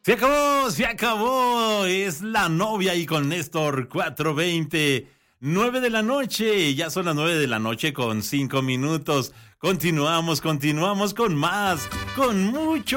Se acabó, se acabó. Es La Novia y con Néstor 420. 9 de la noche. Ya son las 9 de la noche con 5 minutos. Continuamos con más. Con mucho